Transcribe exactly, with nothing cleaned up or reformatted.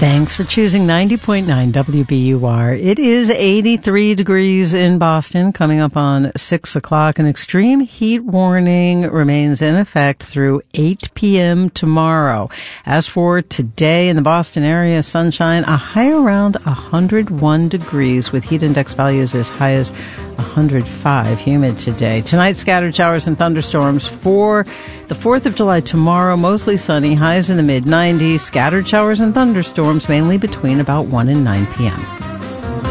Thanks for choosing ninety point nine W B U R. It is eighty-three degrees in Boston, coming up on six o'clock. An extreme heat warning remains in effect through eight p.m. tomorrow. As for today in the Boston area, sunshine, a high around one hundred one degrees with heat index values as high as one hundred five. Humid today. Tonight, scattered showers and thunderstorms. For the fourth of July tomorrow, mostly sunny, highs in the mid nineties, scattered showers and thunderstorms mainly between about one and nine p.m.